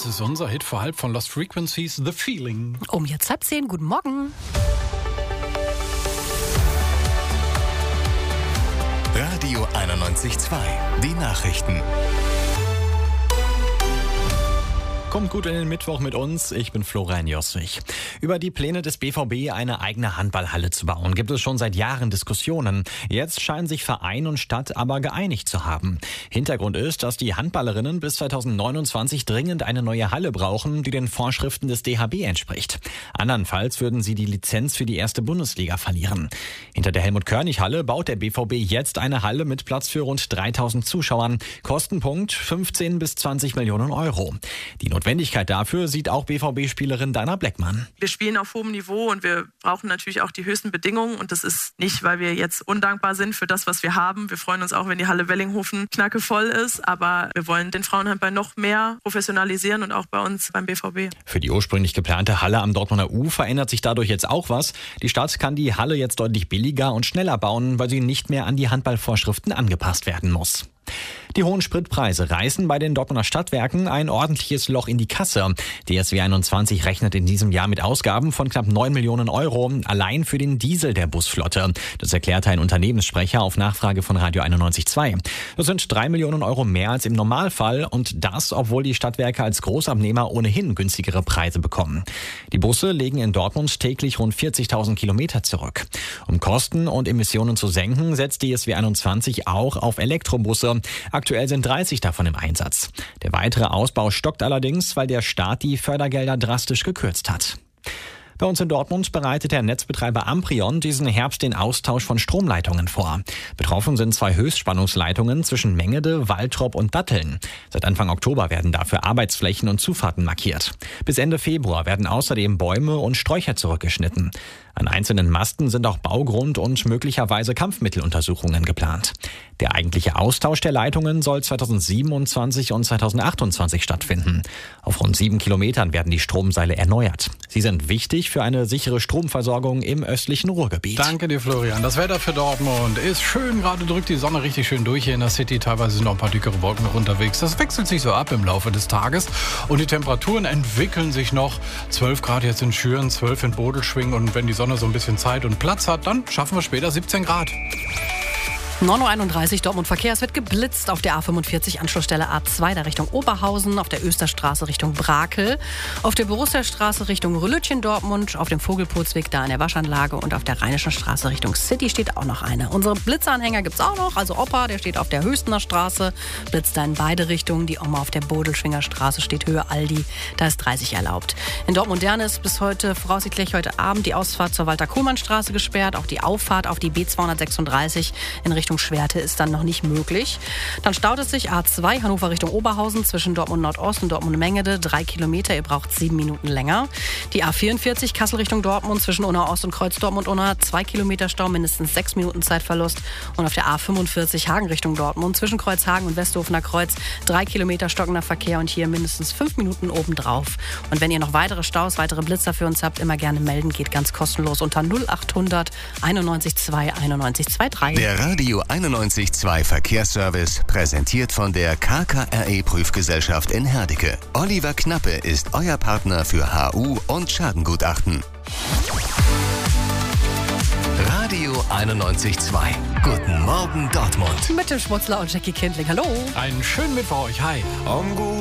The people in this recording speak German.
Das ist unser Hit vor halb von Lost Frequencies, The Feeling. Um jetzt 9:30, guten Morgen. Radio 91.2, die Nachrichten. Kommt gut in den Mittwoch mit uns, ich bin Florian Josswig. Über die Pläne des BVB, eine eigene Handballhalle zu bauen, gibt es schon seit Jahren Diskussionen. Jetzt scheinen sich Verein und Stadt aber geeinigt zu haben. Hintergrund ist, dass die Handballerinnen bis 2029 dringend eine neue Halle brauchen, die den Vorschriften des DHB entspricht. Andernfalls würden sie die Lizenz für die erste Bundesliga verlieren. Hinter der Helmut-Körnig-Halle baut der BVB jetzt eine Halle mit Platz für rund 3000 Zuschauern. Kostenpunkt 15 bis 20 Millionen Euro. Die Notwendigkeit dafür sieht auch BVB-Spielerin Dana Bleckmann. Wir spielen auf hohem Niveau und wir brauchen natürlich auch die höchsten Bedingungen. Und das ist nicht, weil wir jetzt undankbar sind für das, was wir haben. Wir freuen uns auch, wenn die Halle Wellinghofen knackevoll ist. Aber wir wollen den Frauenhandball noch mehr professionalisieren und auch bei uns beim BVB. Für die ursprünglich geplante Halle am Dortmunder U verändert sich dadurch jetzt auch was. Die Stadt kann die Halle jetzt deutlich billiger und schneller bauen, weil sie nicht mehr an die Handballvorschriften angepasst werden muss. Die hohen Spritpreise reißen bei den Dortmunder Stadtwerken ein ordentliches Loch in die Kasse. DSW 21 rechnet in diesem Jahr mit Ausgaben von knapp 9 Millionen Euro, allein für den Diesel der Busflotte. Das erklärte ein Unternehmenssprecher auf Nachfrage von Radio 91.2. Das sind 3 Millionen Euro mehr als im Normalfall und das, obwohl die Stadtwerke als Großabnehmer ohnehin günstigere Preise bekommen. Die Busse legen in Dortmund täglich rund 40.000 Kilometer zurück. Um Kosten und Emissionen zu senken, setzt DSW 21 auch auf Elektrobusse. Aktuell sind 30 davon im Einsatz. Der weitere Ausbau stockt allerdings, weil der Staat die Fördergelder drastisch gekürzt hat. Bei uns in Dortmund bereitet der Netzbetreiber Amprion diesen Herbst den Austausch von Stromleitungen vor. Betroffen sind 2 Höchstspannungsleitungen zwischen Mengede, Waltrop und Datteln. Seit Anfang Oktober werden dafür Arbeitsflächen und Zufahrten markiert. Bis Ende Februar werden außerdem Bäume und Sträucher zurückgeschnitten. An einzelnen Masten sind auch Baugrund- und möglicherweise Kampfmitteluntersuchungen geplant. Der eigentliche Austausch der Leitungen soll 2027 und 2028 stattfinden. Auf rund 7 Kilometern werden die Stromseile erneuert. Sie sind wichtig für eine sichere Stromversorgung im östlichen Ruhrgebiet. Danke dir, Florian. Das Wetter für Dortmund ist schön. Gerade drückt die Sonne richtig schön durch hier in der City. Teilweise sind noch ein paar dickere Wolken noch unterwegs. Das wechselt sich so ab im Laufe des Tages. Und die Temperaturen entwickeln sich noch. 12 Grad jetzt in Schüren, 12 in Bodelschwingen. Und wenn die Sonne so ein bisschen Zeit und Platz hat, dann schaffen wir später 17 Grad. 9:31 Uhr, Dortmund Verkehr. Es wird geblitzt auf der A45 Anschlussstelle A2 da Richtung Oberhausen, auf der Österstraße Richtung Brakel, auf der Borussiastraße Richtung Rülütchen Dortmund, auf dem Vogelputzweg da an der Waschanlage und auf der Rheinischen Straße Richtung City steht auch noch eine. Unsere Blitzanhänger gibt's auch noch, also Opa, der steht auf der Höchstener Straße, blitzt da in beide Richtungen. Die Oma auf der Bodelschwinger Straße steht Höhe Aldi, da ist 30 erlaubt. In Dortmund-Derne ist bis heute, voraussichtlich heute Abend, die Ausfahrt zur Walter-Kohlmann-Straße gesperrt, auch die Auffahrt auf die B236 in Richtung Schwerte ist dann noch nicht möglich. Dann staut es sich A2 Hannover Richtung Oberhausen zwischen Dortmund Nordost und Dortmund Mengede 3 Kilometer, ihr braucht 7 Minuten länger. Die A44 Kassel Richtung Dortmund zwischen Unna Ost und Kreuz Dortmund Unna 2 Kilometer Stau, mindestens 6 Minuten Zeitverlust. Und auf der A45 Hagen Richtung Dortmund zwischen Kreuzhagen und Westhofener Kreuz 3 Kilometer stockender Verkehr und hier mindestens 5 Minuten obendrauf. Und wenn ihr noch weitere Staus, weitere Blitzer für uns habt, immer gerne melden, geht ganz kostenlos unter 0800 91 2 91 23. Der Radio 91.2 Verkehrsservice, präsentiert von der KKRE Prüfgesellschaft in Herdecke. Oliver Knappe ist euer Partner für HU und Schadengutachten. Radio 91.2. Guten Morgen Dortmund. Mit dem Schmutzler und Jackie Kindling. Hallo. Einen schönen Mittwoch euch. Hi.